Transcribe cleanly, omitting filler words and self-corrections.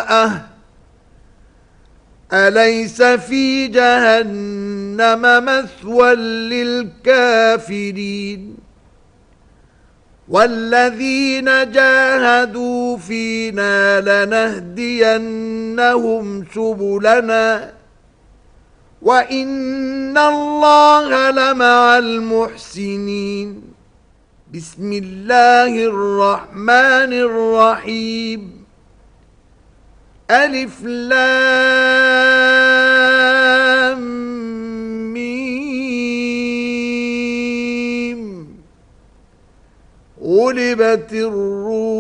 امرأة أليس في جهنم مثوى للكافرين والذين جاهدوا فينا لنهدينهم سبلنا وإن الله لمع المحسنين بسم الله الرحمن الرحيم ألف لام ميم غلبت الروم